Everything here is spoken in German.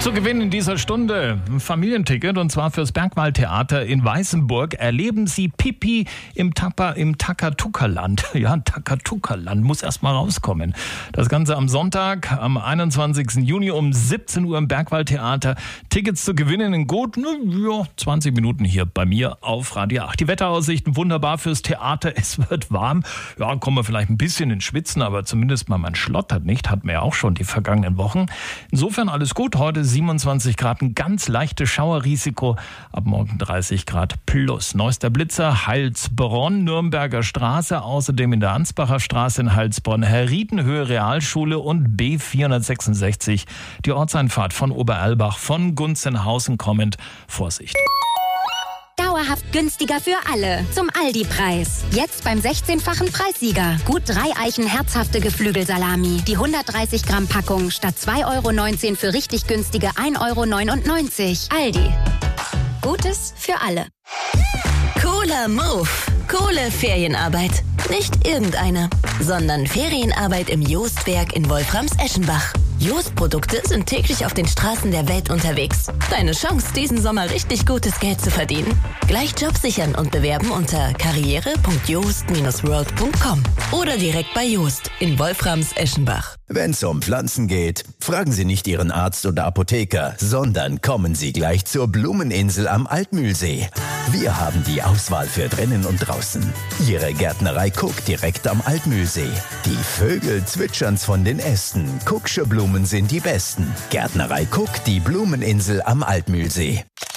Zu gewinnen in dieser Stunde ein Familienticket, und zwar fürs Bergwaldtheater in Weißenburg. Erleben Sie Pipi im Takatuka-Land. Ja, Takatuka-Land muss erst mal rauskommen. Das Ganze am Sonntag, am 21. Juni um 17 Uhr im Bergwaldtheater. Tickets zu gewinnen in gut 20 Minuten hier bei mir auf Radio 8. Die Wetteraussichten wunderbar fürs Theater. Es wird warm. Ja, kommen wir vielleicht ein bisschen ins Schwitzen, aber zumindest mal, man schlottert nicht. Hatten wir ja auch schon die vergangenen Wochen. Insofern alles gut. Heute 27 Grad, ein ganz leichtes Schauerrisiko. Ab morgen 30 Grad plus. Neuester Blitzer, Heilsbronn, Nürnberger Straße, außerdem in der Ansbacher Straße in Heilsbronn, Herriedenhöhe Realschule und B466. Die Ortseinfahrt von Obererlbach, von Gunzenhausen kommend. Vorsicht. Dauerhaft günstiger für alle. Zum Aldi-Preis. Jetzt beim 16-fachen Preissieger. Gut 3 Eichen herzhafte Geflügelsalami. Die 130 Gramm Packung statt 2,19 € für richtig günstige 1,99 €. Aldi. Gutes für alle. Cooler Move. Coole Ferienarbeit. Nicht irgendeine, sondern Ferienarbeit im Joostwerk in Wolframs-Eschenbach. Jost-Produkte sind täglich auf den Straßen der Welt unterwegs. Deine Chance, diesen Sommer richtig gutes Geld zu verdienen. Gleich Job sichern und bewerben unter karriere.joost-world.com oder direkt bei Joost in Wolframs-Eschenbach. Wenn es um Pflanzen geht, fragen Sie nicht Ihren Arzt oder Apotheker, sondern kommen Sie gleich zur Blumeninsel am Altmühlsee. Wir haben die Auswahl für drinnen und draußen. Ihre Gärtnerei Cook direkt am Altmühlsee. Die Vögel zwitschern's von den Ästen. Cooksche Blumen sind die besten. Gärtnerei Cook, die Blumeninsel am Altmühlsee.